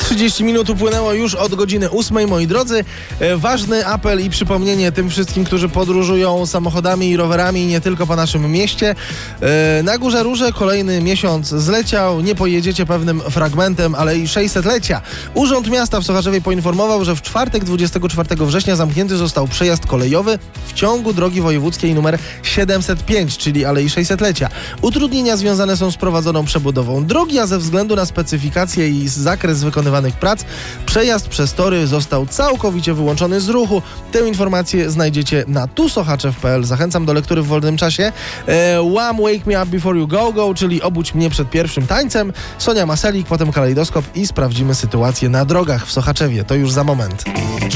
30 minut upłynęło już od godziny 8, moi drodzy. Ważny apel i przypomnienie tym wszystkim, którzy podróżują samochodami i rowerami nie tylko po naszym mieście. Na Górze Róże kolejny miesiąc zleciał. Nie pojedziecie pewnym fragmentem Alei 600-lecia. Urząd Miasta w Sochaczewie poinformował, że w czwartek 24 września zamknięty został przejazd kolejowy w ciągu drogi wojewódzkiej nr 705, czyli Alei 600-lecia. Utrudnienia związane są z prowadzoną przebudową drogi, a ze względu na specyfikację i zakres wykonywanych prac przejazd przez tory został całkowicie wyłączony z ruchu. Tę informację znajdziecie na tusochaczew.pl. Zachęcam do lektury w wolnym czasie. Wham! Wake Me Up Before You Go Go, czyli obudź mnie przed pierwszym tańcem. Sonia Maselik, potem kalejdoskop i sprawdzimy sytuację na drogach w Sochaczewie. To już za moment.